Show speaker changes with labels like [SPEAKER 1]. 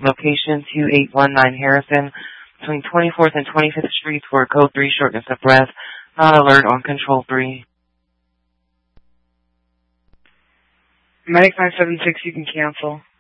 [SPEAKER 1] Location 2819 Harrison, between 24th and 25th Streets for Code 3 shortness of breath. Not alert on Control 3.
[SPEAKER 2] Medic 976, you can cancel.